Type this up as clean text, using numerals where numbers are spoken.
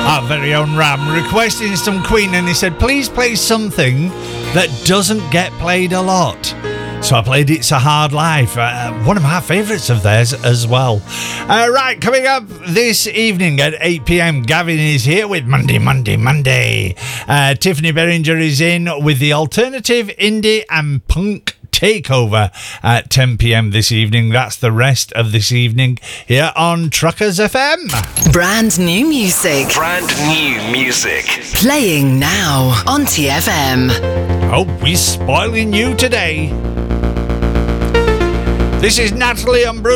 Our very own Ram requesting some Queen, and he said, please play something that doesn't get played a lot. So I played It's a Hard Life, one of my favourites of theirs as well. Right, coming up this evening at 8 p.m, Gavin is here with Monday. Tiffany Berringer is in with the alternative, indie and punk takeover at 10 p.m. this evening. That's the rest of this evening here on Truckers FM. Brand new music. Playing now on TFM. Oh, we're spoiling you today. This is Natalie and Bruce.